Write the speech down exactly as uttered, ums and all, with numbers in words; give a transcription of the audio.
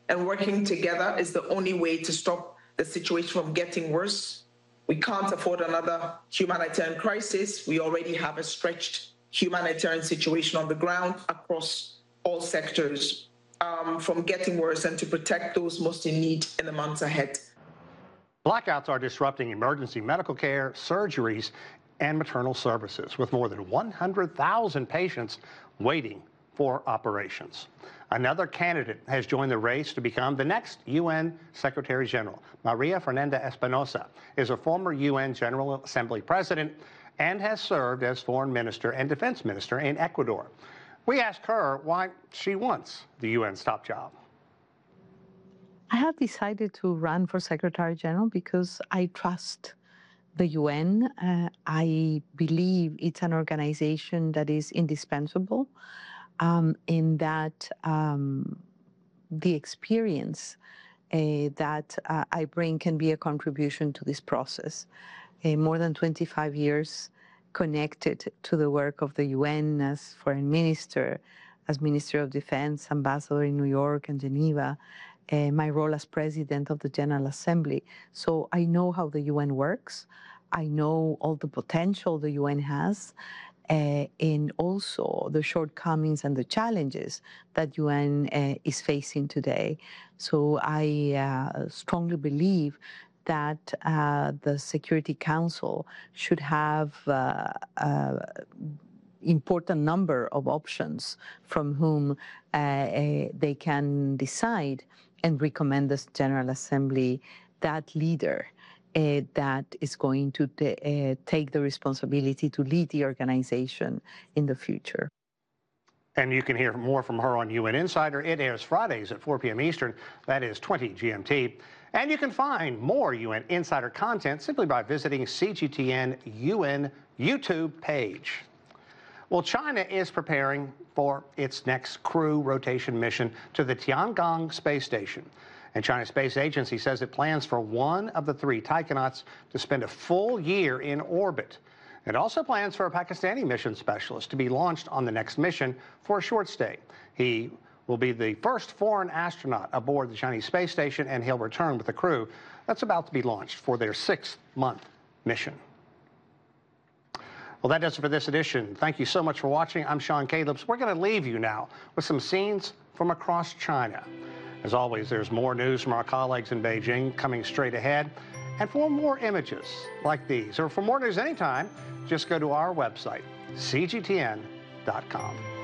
and working together is the only way to stop the situation from getting worse. We can't afford another humanitarian crisis. We already have a stretched humanitarian situation on the ground across all sectors, um, from getting worse, and to protect those most in need in the months ahead. Blackouts are disrupting emergency medical care, surgeries, and maternal services, with more than one hundred thousand patients waiting for operations. Another candidate has joined the race to become the next U N Secretary General. Maria Fernanda Espinosa is a former U N General Assembly president and has served as foreign minister and defense minister in Ecuador. We asked her why she wants the U N's top job. I have decided to run for Secretary General because I trust the U N. Uh, I believe it's an organization that is indispensable, um, in that um, the experience uh, that uh, I bring can be a contribution to this process. Uh, more than twenty-five years connected to the work of the U N as foreign minister, as Minister of Defense, ambassador in New York and Geneva, uh, my role as president of the General Assembly. So I know how the U N works. I know all the potential the U N has, uh, and also the shortcomings and the challenges that U N uh, is facing today. So I uh, strongly believe that uh, the Security Council should have uh, uh, important number of options from whom uh, uh, they can decide and recommend the General Assembly that leader uh, that is going to uh, take the responsibility to lead the organization in the future. And you can hear more from her on U N Insider. It airs Fridays at four p m Eastern. That is twenty G M T. And you can find more U N Insider content simply by visiting C G T N U N YouTube page. Well, China is preparing for its next crew rotation mission to the Tiangong space station. And China's space agency says it plans for one of the three taikonauts to spend a full year in orbit. It also plans for a Pakistani mission specialist to be launched on the next mission for a short stay. He will be the first foreign astronaut aboard the Chinese space station, and he'll return with a crew that's about to be launched for their six-month mission. Well, that does it for this edition. Thank you so much for watching. I'm Sean Calebs. We're going to leave you now with some scenes from across China. As always, there's more news from our colleagues in Beijing coming straight ahead. And for more images like these, or for more news anytime, just go to our website, C G T N dot com.